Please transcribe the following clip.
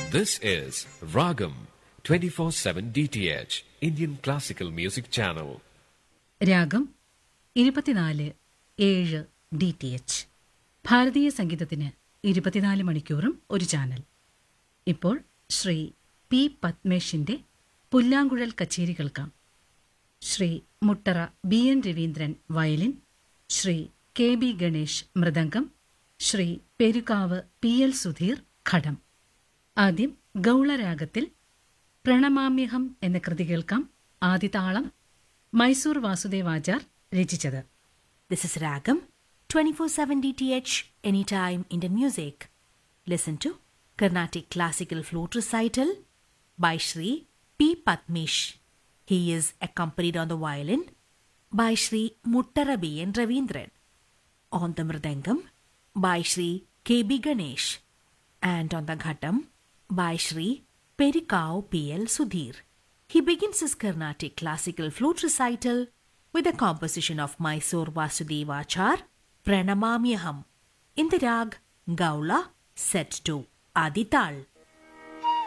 This is Ragam 24/7 DTH Indian Classical Music Channel. രാഗം 24/7 DTH. ഭാരതീയ സംഗീതത്തിന് 24 മണിക്കൂറും ഒരു ചാനൽ. ഇപ്പോൾ ശ്രീ പി പത്മേഷിന്റെ പുല്ലാങ്കുഴൽ കച്ചേരി കേൾക്കാം. Shri Muttara B N Raveendran violin, Shri K B Ganesh mridangam, Shri Perukavu P L Sudheer ഘടം. ആദ്യം ഗൗളരാഗത്തിൽ പ്രണമാമ്യഹം എന്ന കൃതി കേൾക്കാം. ആദിതാളം മൈസൂർ വാസുദേവാചാർ രചിച്ചത്. This is Ragam 24/7 DTH Anytime Indian Music. Listen to Carnatic Classical Flute Recital by Shri P. Patmesh. He is accompanied on the violin by Shri Muttara B. N. Ravindran, on the mridangam by Shri K. B. Ganesh, and on the ghatam by Shri Perikau P. L. Sudhir. He begins his Carnatic Classical Flute Recital with a composition of Mysore Vasudevachar, Pranamamyaham, in the rag Gaula, set to Adital.